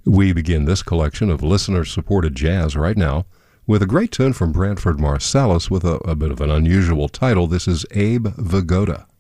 We begin this collection of listener-supported jazz right now with a great tune from Branford Marsalis with a bit of an unusual title. This is Abe Vigoda.